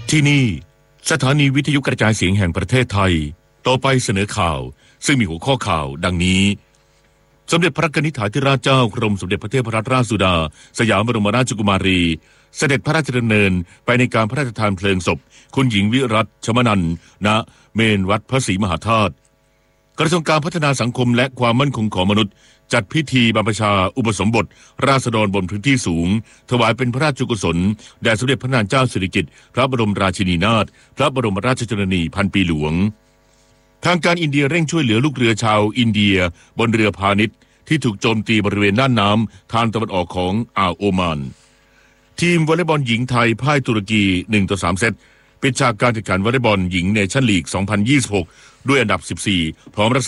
ที่นี่สถานีวิทยุกระจายเสียงแห่งประเทศไทยต่อไปเสนอข่าวซึ่งมีหัวข้อข่าวดังนี้สมเด็จพระกนิษฐาธิราชเจ้ากรมสมเด็จพระเทพรัตนราชสุดาสยามบรมราชกุมารีเสด็จพระราชดำเนินไปในการพระราชทานเพลิงศพคุณหญิงวิรัติชมนันท์ณเมนวัดพระศรีมหาธาตุกระทรวงการพัฒนาสังคมและความมั่นคงของมนุษย์จัดพิธีบรรพชาอุปสมบทราษฎรบนพื้นที่สูงถวายเป็นพระราชกุศลแด่สมเด็จพระนางเจ้าสิริกิติ์พระบรมราชินีนาถพระบรมราชชนนีพันปีหลวงทางการอินเดียเร่งช่วยเหลือลูกเรือชาวอินเดียบนเรือพาณิชย์ที่ถูกโจมตีบริเวณน่านน้ำทางตะวันออกของอ่าวโอมานทีมวอลเลย์บอลหญิงไทยพ่ายตุรกี 1-3 เซตปิดฉากการแข่งขันวอลเลย์บอลหญิงเนชั่นลีก 2026 ด้วยอันดับ 14 พร้อมรักษา